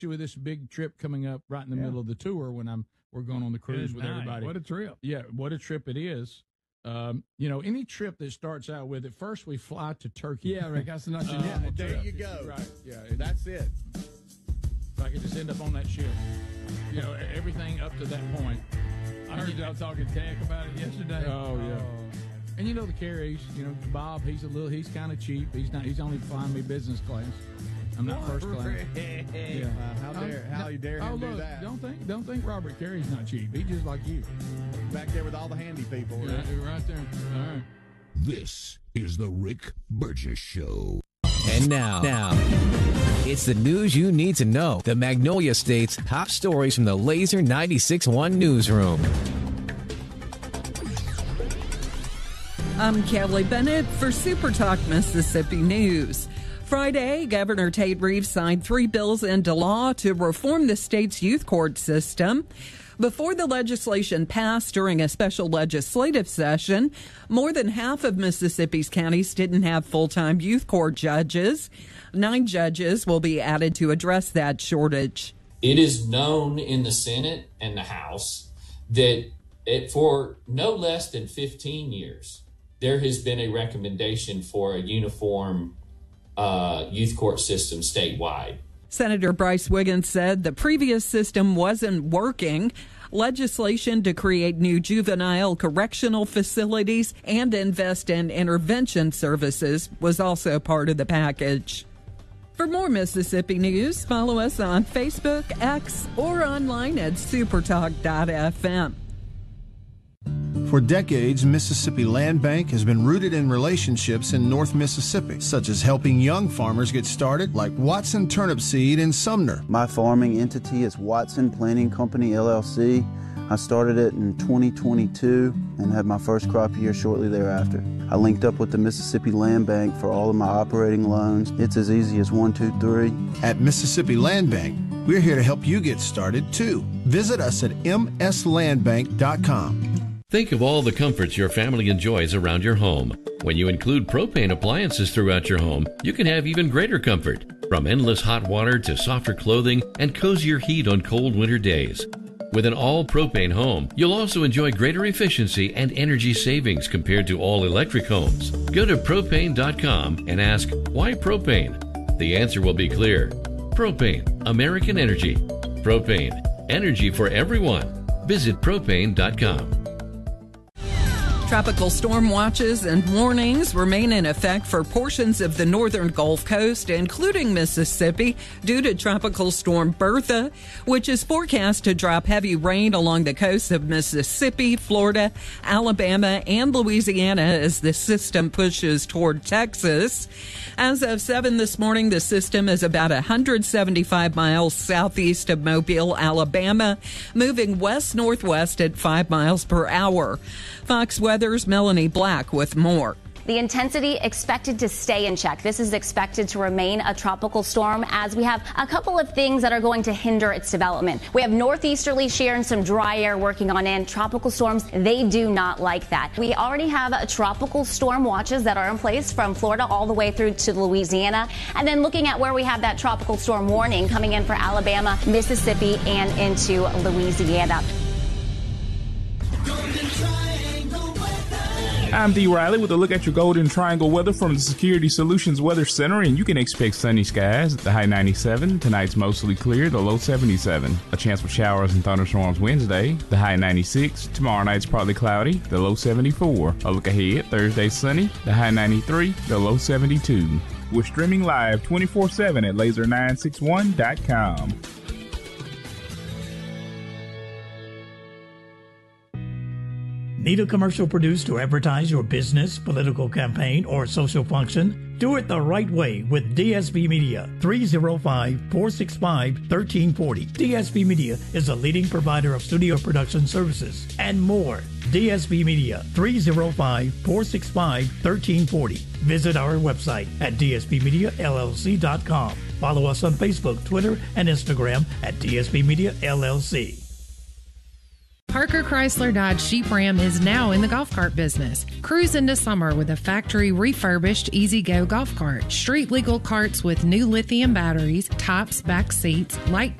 with this big trip coming up right in the middle of the tour when we're going on the cruise with everybody. What a trip. Yeah, what a trip it is. Any trip that starts out with, at first we fly to Turkey. Yeah, Rick, that's not there you go. Right, yeah. That's it. If I could just end up on that ship. Everything up to that point. I heard y'all talking tech about it yesterday. Oh, yeah. And the carries, Bob, he's kind of cheap. He's only flying me business class. I'm not first class. Yeah. How you dare him do that? Don't think Robert Carey's not cheap. He's just like you. Back there with all the handy people. Yeah, right there. All right. This is the Rick Burgess Show. And now, it's the news you need to know. The Magnolia State's top stories from the Laser 96.1 newsroom. I'm Kelly Bennett for Super Talk Mississippi News. Friday, Governor Tate Reeves signed 3 bills into law to reform the state's youth court system. Before the legislation passed during a special legislative session, more than half of Mississippi's counties didn't have full-time youth court judges. 9 judges will be added to address that shortage. It is known in the Senate and the House that for no less than 15 years, there has been a recommendation for a uniform youth court system statewide. Senator Bryce Wiggins said the previous system wasn't working. Legislation to create new juvenile correctional facilities and invest in intervention services was also part of the package. For more Mississippi news, follow us on Facebook, X, or online at supertalk.fm. For decades, Mississippi Land Bank has been rooted in relationships in North Mississippi, such as helping young farmers get started, like Watson Turnip Seed in Sumner. My farming entity is Watson Planting Company, LLC. I started it in 2022 and had my first crop year shortly thereafter. I linked up with the Mississippi Land Bank for all of my operating loans. It's as easy as 1, 2, 3. At Mississippi Land Bank, we're here to help you get started, too. Visit us at mslandbank.com. Think of all the comforts your family enjoys around your home. When you include propane appliances throughout your home, you can have even greater comfort, from endless hot water to softer clothing and cozier heat on cold winter days. With an all-propane home, you'll also enjoy greater efficiency and energy savings compared to all-electric homes. Go to propane.com and ask, why propane? The answer will be clear. Propane, American energy. Propane, energy for everyone. Visit propane.com. Tropical storm watches and warnings remain in effect for portions of the northern Gulf Coast, including Mississippi, due to Tropical Storm Bertha, which is forecast to drop heavy rain along the coasts of Mississippi, Florida, Alabama, and Louisiana as the system pushes toward Texas. As of 7 this morning, the system is about 175 miles southeast of Mobile, Alabama, moving west-northwest at 5 miles per hour. Fox Weather's Melanie Black with more. The intensity expected to stay in check. This is expected to remain a tropical storm as we have a couple of things that are going to hinder its development. We have northeasterly shear and some dry air working on in. Tropical storms, they do not like that. We already have tropical storm watches that are in place from Florida all the way through to Louisiana. And then looking at where we have that tropical storm warning coming in for Alabama, Mississippi, and into Louisiana. I'm D. Riley with a look at your Golden Triangle weather from the Security Solutions Weather Center, and you can expect sunny skies at the high 97. Tonight's mostly clear, the low 77. A chance for showers and thunderstorms Wednesday, the high 96. Tomorrow night's partly cloudy, the low 74. A look ahead, Thursday sunny, the high 93, the low 72. We're streaming live 24/7 at laser961.com. Need a commercial produced to advertise your business, political campaign, or social function? Do it the right way with DSB Media, 305-465-1340. DSB Media is a leading provider of studio production services and more. DSB Media, 305-465-1340. Visit our website at dsbmediallc.com. Follow us on Facebook, Twitter, and Instagram at DSB Media LLC. Parker Chrysler Dodge Jeep Ram is now in the golf cart business. Cruise into summer with a factory refurbished E-Z-Go golf cart. Street legal carts with new lithium batteries, tops, back seats, light